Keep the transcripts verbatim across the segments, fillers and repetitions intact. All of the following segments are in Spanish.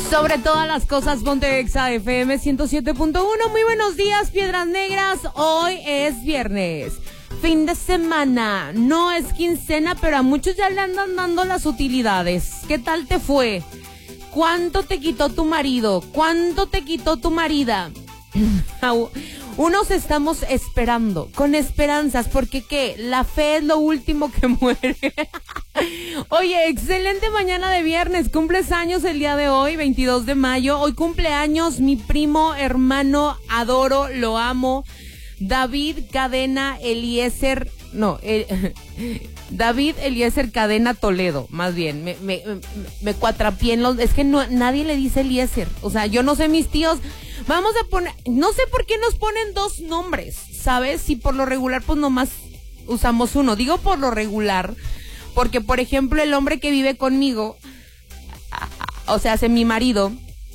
Sobre todas las cosas, ponte Exa F M ciento siete punto uno. Muy buenos días, Piedras Negras. Hoy es viernes, fin de semana. No es quincena, pero a muchos ya le andan dando las utilidades. ¿Qué tal te fue? ¿Cuánto te quitó tu marido? ¿Cuánto te quitó tu marida? Unos estamos esperando, con esperanzas, porque ¿qué? La fe es lo último que muere. Oye, excelente mañana de viernes, cumples años el día de hoy, veintidós de mayo. Hoy cumple años mi primo, hermano, adoro, lo amo, David Cadena Eliezer, no, eh, David Eliezer Cadena Toledo, más bien, me, me, me, me cuatrapié en los, es que no, nadie le dice Eliezer, o sea, yo no sé mis tíos. Vamos a poner, no sé por qué nos ponen dos nombres, ¿sabes? Si por lo regular pues nomás usamos uno. Digo por lo regular, porque por ejemplo el hombre que vive conmigo, o sea, es mi marido,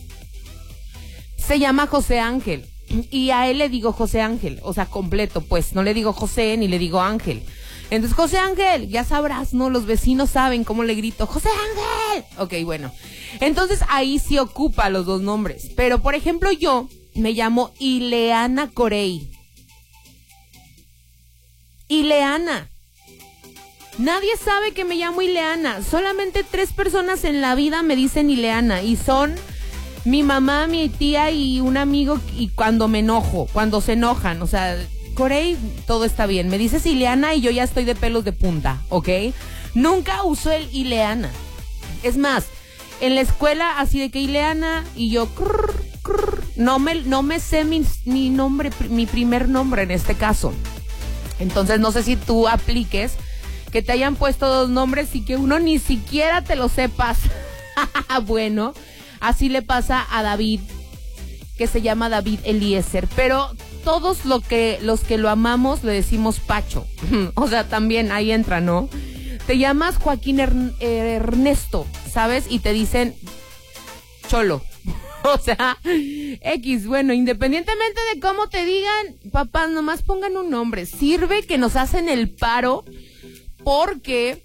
se llama José Ángel. Y a él le digo José Ángel, o sea, completo, pues, no le digo José ni le digo Ángel. Entonces, José Ángel, ya sabrás, ¿no? Los vecinos saben cómo le grito, ¡José Ángel! Ok, bueno. Entonces, ahí sí ocupa los dos nombres. Pero, por ejemplo, yo me llamo Ileana Corey. Ileana. Nadie sabe que me llamo Ileana. Solamente tres personas en la vida me dicen Ileana. Y son mi mamá, mi tía y un amigo. Y cuando me enojo, cuando se enojan, o sea... Corey, todo está bien. Me dices Ileana y yo ya estoy de pelos de punta, ¿ok? Nunca uso el Ileana. Es más, en la escuela así de que Ileana y yo... Crrr, crrr, no, me, no me sé mi, mi nombre, mi primer nombre en este caso. Entonces no sé si tú apliques que te hayan puesto dos nombres y que uno ni siquiera te lo sepas. Bueno, así le pasa a David, que se llama David Eliezer, pero... Todos lo que, los que lo amamos le decimos Pacho. O sea, también ahí entra, ¿no? Te llamas Joaquín Ern- Ernesto, ¿sabes? Y te dicen Cholo. O sea, X. Bueno, independientemente de cómo te digan, papás, nomás pongan un nombre. Sirve que nos hacen el paro porque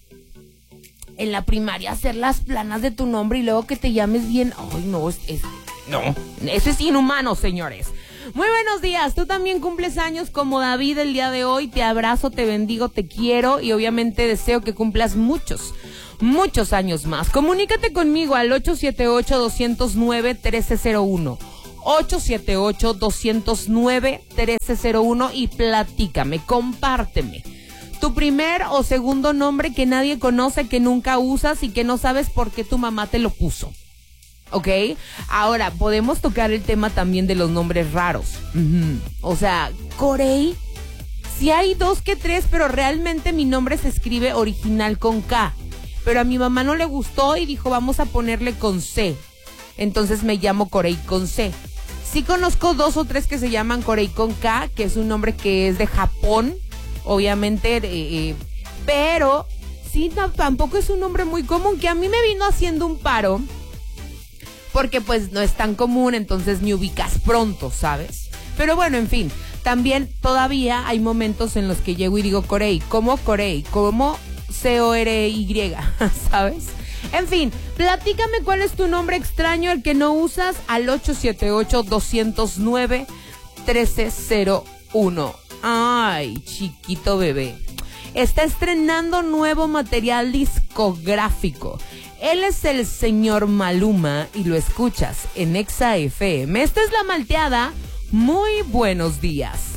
en la primaria hacer las planas de tu nombre y luego que te llames bien. Ay, no, es, es no, eso es inhumano, señores. Muy buenos días, tú también cumples años como David el día de hoy, te abrazo, te bendigo, te quiero y obviamente deseo que cumplas muchos, muchos años más. Comunícate conmigo al ocho siete ocho, dos cero nueve, uno tres cero uno, ocho siete ocho, dos cero nueve, uno tres cero uno y platícame, compárteme tu primer o segundo nombre que nadie conoce, que nunca usas y que no sabes por qué tu mamá te lo puso. ¿Ok? Ahora, podemos tocar el tema también de los nombres raros. Uh-huh. O sea, Corey, sí hay dos que tres, pero realmente mi nombre se escribe original con K. Pero a mi mamá no le gustó y dijo, vamos a ponerle con C. Entonces me llamo Corey con C. Sí conozco dos o tres que se llaman Corey con K, que es un nombre que es de Japón, obviamente, eh, eh, pero sí, no, tampoco es un nombre muy común, que a mí me vino haciendo un paro. Porque pues no es tan común, entonces me ubicas pronto, ¿sabes? Pero bueno, en fin, también todavía hay momentos en los que llego y digo Corey, ¿cómo Corey? ¿Cómo C O R Y? ¿Sabes? En fin, platícame cuál es tu nombre extraño, el que no usas, al ocho siete ocho, dos cero nueve, uno tres cero uno. Ay, chiquito bebé. Está estrenando nuevo material discográfico. Él es el señor Maluma y lo escuchas en Exa F M. Esta es La Malteada. Muy buenos días.